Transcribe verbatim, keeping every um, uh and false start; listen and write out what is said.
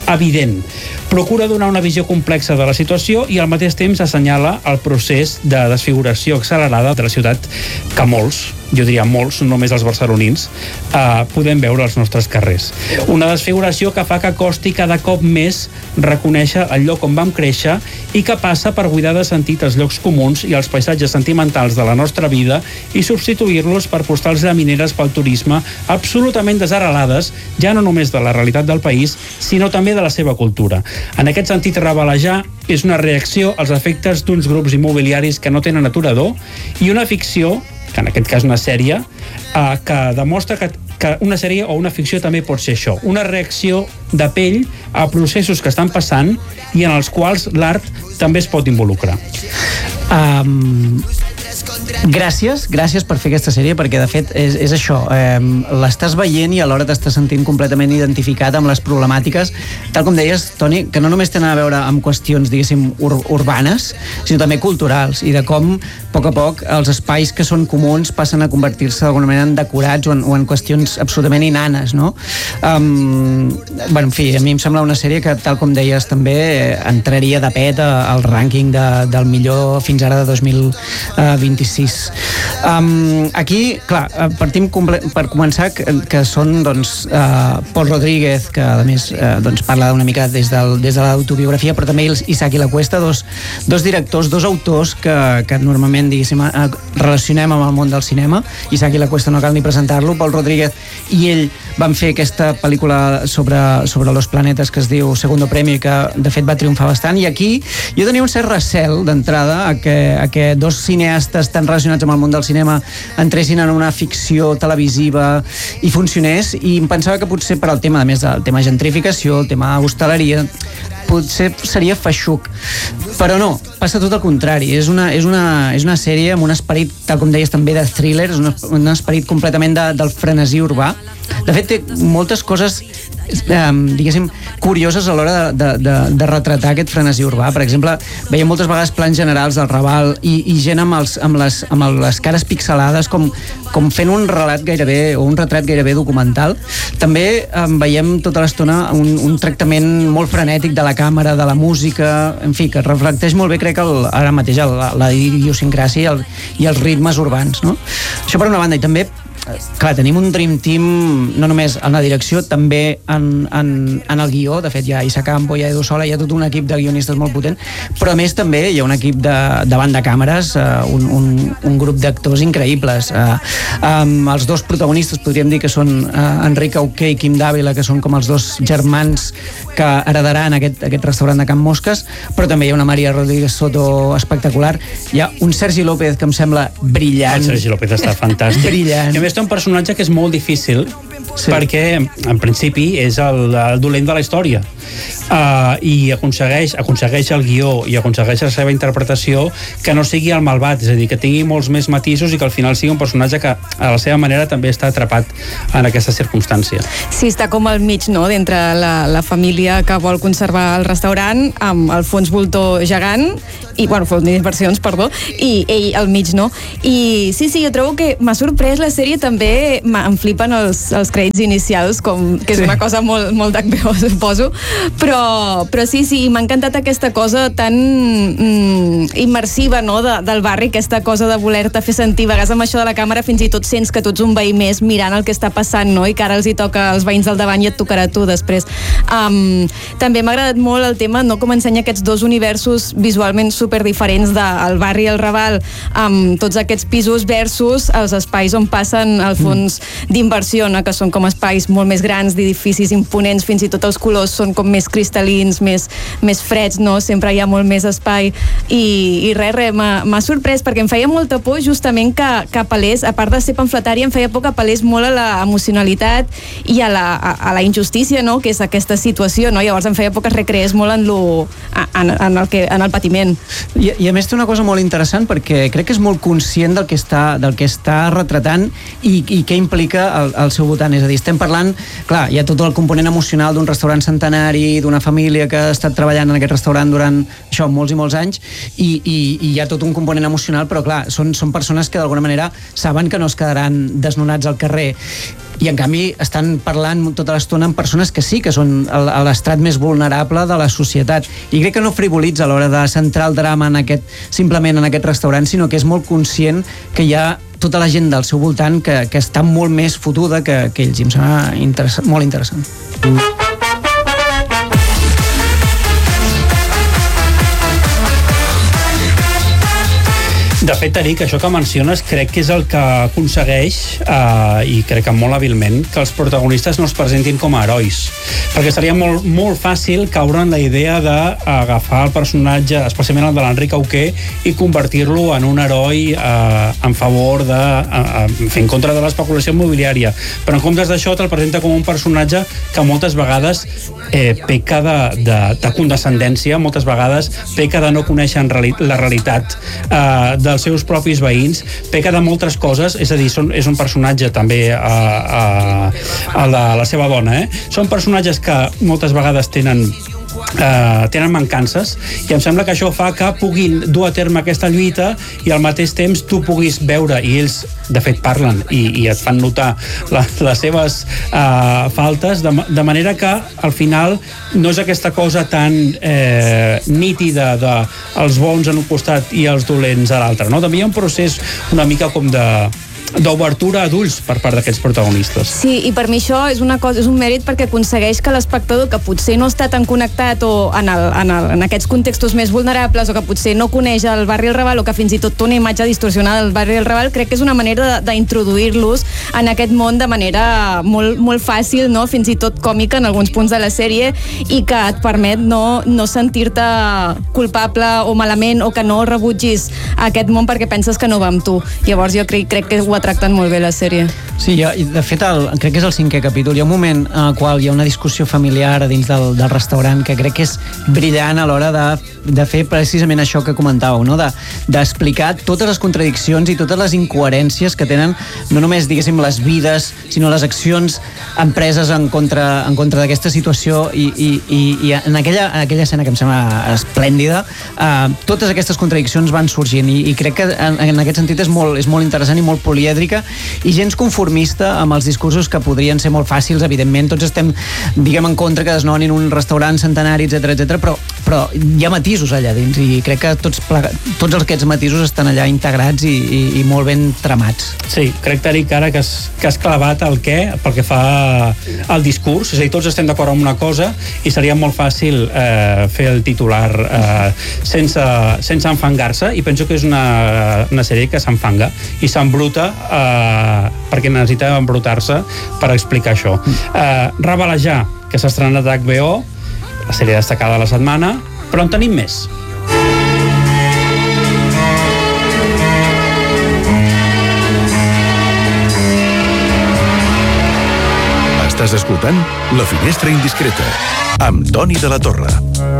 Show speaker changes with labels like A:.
A: evident. Procura donar una visió complexa de la situació i al mateix temps assenyala el procés de desfiguració accelerada de la ciutat que molts, jo diria molts, no només els barcelonins, eh, podem veure als nostres carrers. Una desfiguració que fa que costi cada cop més reconèixer el lloc on vam créixer i que passa per buidar de sentit els llocs comuns i els paisatges sentimentals de la nostra vida i substituir-los per postals llamineres pel turisme absolutament desarrelades, ja no només de la realitat del país, sinó també de la seva cultura. En aquest sentit, revelejar és una reacció als efectes d'uns grups immobiliaris que no tenen aturador i una ficció, que en aquest cas una sèrie, eh, que demostra que, que una sèrie o una ficció també pot ser això, una reacció de pell a processos que estan passant i en els quals l'art també es pot involucrar.
B: Um, gràcies, gràcies per fer aquesta sèrie, perquè de fet és, és això, eh, l'estàs veient i alhora t'estàs sentint completament identificat amb les problemàtiques, tal com deies, Toni, que no només tenen a veure amb qüestions, diguéssim, ur urbanes, sinó també culturals, i de com a poc a poc els espais que són comuns passen a convertir-se d'alguna manera en decorats o en, o en qüestions absolutament inanes, no? Um, bueno, en fi, a mi em sembla una sèrie que, tal com deies també, eh, entraria de pet al rànquing de, del millor fins ara de dos mil vint-i-sis. Um, aquí, clar, partim per començar que, que són, doncs, uh, Pol Rodríguez, que a més uh, doncs parla una mica des, del, des de l'autobiografia, però també Isaac i la Cuesta, dos, dos directors, dos autors que, que normalment, diguéssim, relacionem amb el món del cinema. Isaac i la Cuesta no cal ni presentar-lo. Pol Rodríguez i ell van fer aquesta pel·lícula sobre, sobre los planetes que es diu Segundo Premio i que de fet va triomfar bastant, i aquí jo tenia un cert recel d'entrada a que, a que dos cineastes tan relacionats amb el món del cinema entressin en una ficció televisiva i funcionés, i em pensava que potser per al tema, a més del tema gentrificació, el tema hostaleria, potser seria feixuc, però no, passa tot el contrari. És una, és una, és una sèrie amb un esperit, tal com deies també, de thriller, és un, un esperit completament de, del frenesí urbà. De fet, té moltes coses eh, diguéssim, curioses a l'hora de, de, de, de retratar aquest frenesí urbà. Per exemple, veiem moltes vegades plans generals del Raval i, i gent amb, els, amb, les, amb les cares pixelades com, com fent un relat gairebé, o un retrat gairebé documental. També eh, veiem tota l'estona un, un tractament molt frenètic de la càmera, de la música, en fi, que reflecteix molt bé, crec, el, ara mateix el, la idiosincràsia i, el, i els ritmes urbans, no? Això per una banda. I també, clar, tenim un Dream Team no només en la direcció, també en, en, en el guió. De fet, hi ha Isa Campo, hi ha Edu Sola, hi ha tot un equip de guionistes molt potent, però a més també hi ha un equip de, de banda càmeres, uh, un, un, un grup d'actors increïbles. Uh, um, els dos protagonistes podríem dir que són uh, Enric Auqué i Quim Dávila, que són com els dos germans que heredaran aquest, aquest restaurant de Can Mosques, però també hi ha una Maria Rodríguez Soto espectacular, hi ha un Sergi López que em sembla brillant.
A: El Sergi López està fantàstic.
B: Brillant.
A: I a més té un personatge que és molt difícil, sí, perquè en principi és el, el dolent de la història, uh, i aconsegueix, aconsegueix el guió i aconsegueix la seva interpretació que no sigui el malvat, és a dir, que tingui molts més matisos i que al final sigui un personatge que a la seva manera també està atrapat en aquesta circumstància.
C: Sí, està com al mig, no?, d'entre la, la família que vol conservar el restaurant amb el fons voltor gegant i, bueno, fons d'inversions, perdó, i ell al mig, no? I sí, sí, jo trobo que m'ha sorprès la sèrie, també em flipen els, els crèdits inicials, com, que és sí, una cosa molt, molt d'H B O, suposo, però, però sí, sí, m'ha encantat aquesta cosa tan mm, immersiva, no?, de, del barri, aquesta cosa de voler-te fer sentir, a vegades amb això de la càmera fins i tot sents que tu ets un veí més mirant el que està passant, no?, i que ara els hi toca als veïns del davant i et tocarà a tu després. Um, també m'ha agradat molt el tema, no?, com ensenya aquests dos universos visualment super diferents del barri i el Raval, amb tots aquests pisos versus els espais on passen el fons mm. d'inversió, no?, que són com espais molt més grans, d'edificis imponents, fins i tot els colors són com més cristal·lins, més, més freds, no? Sempre hi ha molt més espai i, i res, res, m'ha sorprès perquè em feia molta por justament que, que apel·lés, a part de ser pamfletària, em feia por que apel·lés molt a la emocionalitat i a la, a, a la injustícia, no?, que és aquesta situació, no? Llavors em feia por que es recreés molt en, lo, en, en, el, que, en el patiment.
B: I, I a més té una cosa molt interessant perquè crec que és molt conscient del que està, del que està retratant i, i què implica el, el seu votant. És a dir, estem parlant, clar, hi ha tot el component emocional d'un restaurant centenari, d'una família que ha estat treballant en aquest restaurant durant això, molts i molts anys, i, i, i hi ha tot un component emocional, però clar, són, són persones que d'alguna manera saben que no es quedaran desnonats al carrer. i en canvi estan parlant tota l'estona amb persones que sí que són a l'estrat més vulnerable de la societat, i crec que no frivolitza a l'hora de centrar el drama en aquest, simplement en aquest restaurant, sinó que és molt conscient que hi ha tota la gent del seu voltant que, que està molt més fotuda que, que ells, i em sembla interessant, molt interessant.
A: De fet, Eric, això que menciones crec que és el que aconsegueix, eh, i crec que molt hàbilment, que els protagonistes no es presentin com a herois. Perquè seria molt, molt fàcil caure en la idea d'agafar el personatge, especialment el de l'Enric Auqué, i convertir-lo en un heroi eh, en favor de... Eh, en contra de l'especulació immobiliària. Però en comptes d'això te'l presenta com un personatge que moltes vegades eh, peca de, de, de condescendència, moltes vegades peca de no conèixer en reali la realitat eh, dels seus propis veïns, peca de moltes coses, és a dir, són, és un personatge també a, a, a la, la seva dona, eh? Són personatges que moltes vegades tenen Uh, tenen mancances, i em sembla que això fa que puguin dur a terme aquesta lluita i al mateix temps tu puguis veure, i ells de fet parlen i, i et fan notar la, les seves uh, faltes, de, de manera que al final no és aquesta cosa tan eh, nítida de els bons en un costat i els dolents a l'altre, no? També hi ha un procés una mica com de d'obertura a adults per part d'aquests protagonistes.
C: Sí, i per mi això és una cosa, és un mèrit, perquè aconsegueix que l'espectador, que potser no està tan connectat o en, el, en, el, en aquests contextos més vulnerables, o que potser no coneix el barri El Raval, o que fins i tot té una imatge distorsionada del barri El Raval, crec que és una manera d'introduir-los en aquest món de manera molt, molt fàcil, no? Fins i tot còmica en alguns punts de la sèrie, i que et permet no, no sentir-te culpable o malament, o que no rebutgis aquest món perquè penses que no va amb tu. Llavors jo crec, crec que ho tracten molt bé la sèrie.
B: Sí, jo, de fet el, crec que és el cinquè capítol. Hi ha un moment en el qual hi ha una discussió familiar a dins del, del restaurant que crec que és brillant a l'hora de, de fer precisament això que comentàveu, no? De, d'explicar totes les contradiccions i totes les incoherències que tenen no només, diguéssim, les vides, sinó les accions empreses en contra, en contra d'aquesta situació, i, i, i, i en, aquella, en aquella escena que em sembla esplèndida, eh, totes aquestes contradiccions van sorgint, i, i crec que en, en aquest sentit és molt, és molt interessant i molt polièdrica, i gens conformista amb els discursos que podrien ser molt fàcils. Evidentment tots estem, diguem, en contra que desnonin un restaurant centenari, etcètera, etcètera, però, però hi ha matisos allà dins, i crec que tots, tots aquests matisos estan allà integrats i, i, i molt ben tramats.
A: Sí, crec, Eric, ara que has, que has clavat el què pel que fa al discurs, és a dir, tots estem d'acord amb una cosa i seria molt fàcil eh, fer el titular eh, sense, sense enfangar-se, i penso que és una, una sèrie que s'enfanga i s'embruta eh, perquè necessita embrutar-se per explicar això. Eh, Rabalejar, que s'ha estrenat a H B O, la sèrie destacada de la setmana, però en tenim més.
D: Estàs escoltant La Finestra Indiscreta amb Toni de la Torre.